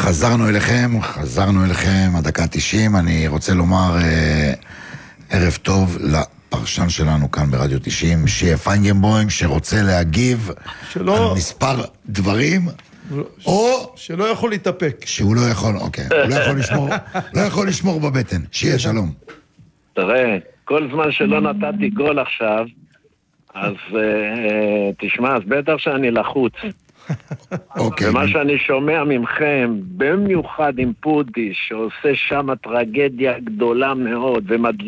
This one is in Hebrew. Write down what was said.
חזרנו אליכם, הדקה 90. אני רוצה לומר ערב טוב לפרשן שלנו כאן ברדיו 90, שיה פיינגנבוים, שרוצה להגיב על מספר דברים, או שלא יכול להתאפק. שהוא לא יכול, אוקיי, הוא לא יכול לשמור בבטן. שיה, שלום. תראה, כל זמן שלא נתתי גול עכשיו, אז תשמע, אז בטח שאני לחוץ. ומה שאני שומע ממכם, במיוחד עם פודי, שעושה שם טרגדיה גדולה מאוד, ומדליק